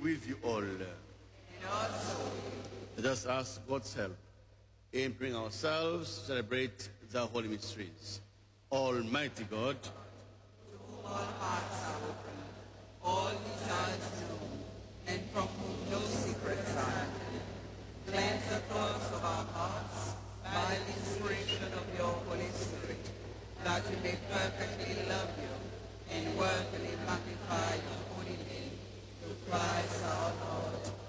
with you all. Let us ask God's help in bringing ourselves to celebrate the holy mysteries. Almighty God, All hearts are open, all desires known, and from whom no secrets are hidden. Cleanse the thoughts of our hearts by the inspiration of your Holy Spirit, that we may perfectly love you and worthily magnify your holy name. Through Christ our Lord.